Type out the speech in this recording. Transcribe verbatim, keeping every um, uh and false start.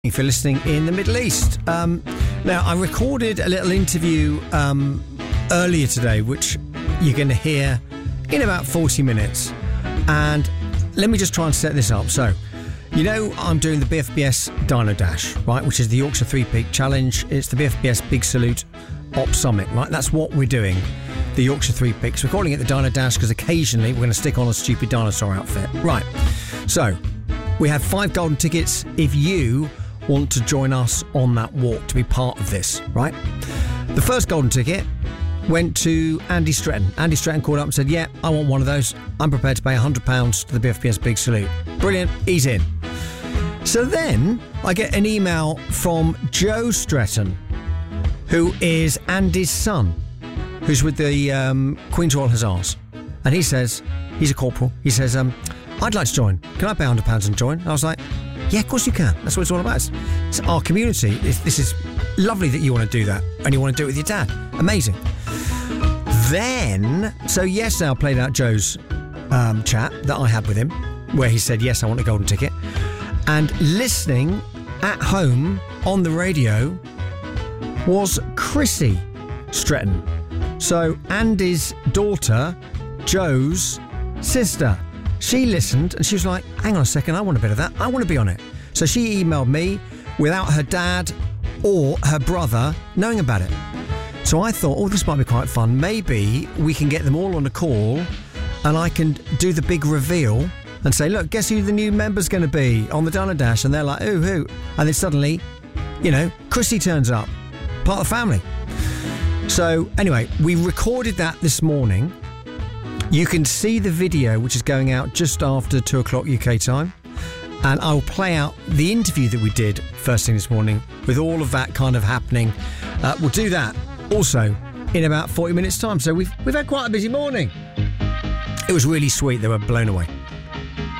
If you're listening in the Middle East. Um, now, I recorded a little interview um, earlier today, which you're going to hear in about forty minutes. And let me just try and set this up. So, you know, I'm doing the B F B S Dino Dash, right, which is the Yorkshire Three Peak Challenge. It's the B F B S Big Salute Op Summit, right? That's what we're doing, the Yorkshire Three Peaks. We're calling it the Dino Dash because occasionally we're going to stick on a stupid dinosaur outfit. Right. So, we have five golden tickets if you want to join us on that walk to be part of this, right? The first golden ticket went to Andy Stretton. Andy Stretton called up and said, yeah, I want one of those. I'm prepared to pay one hundred pounds to the B F B S Big Salute. Brilliant, he's in. So then I get an email from Joe Stretton, who is Andy's son, who's with the um, Queen's Royal Hussars. And he says, he's a corporal, he says, um, I'd like to join. Can I pay one hundred pounds and join? And I was like, yeah, of course you can. That's what it's all about. It's, it's our community. It's, this is lovely that you want to do that and you want to do it with your dad. Amazing. Then, so yesterday I played out Joe's um, chat that I had with him where he said, yes, I want a golden ticket. And listening at home on the radio was Chrissy Stretton. So Andy's daughter, Joe's sister. She listened and she was like, hang on a second, I want a bit of that. I want to be on it. So she emailed me without her dad or her brother knowing about it. So I thought, oh, this might be quite fun. Maybe we can get them all on a call and I can do the big reveal and say, look, guess who the new member's going to be on the Dino Dash? And they're like, ooh, who? And then suddenly, you know, Chrissy turns up, part of the family. So anyway, we recorded that this morning. You can see the video, which is going out just after two o'clock U K time. And I'll play out the interview that we did first thing this morning with all of that kind of happening. Uh, we'll do that also in about forty minutes time. So we've we've had quite a busy morning. It was really sweet. They were blown away.